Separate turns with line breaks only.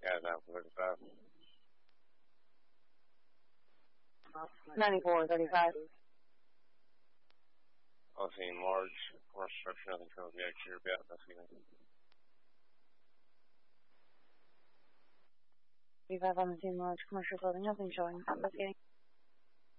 Yeah, that 45.
9435.
I've seen large commercial structure, nothing controls the exterior about investigating.
35 on the scene, large commercial building, nothing showing. Investigating.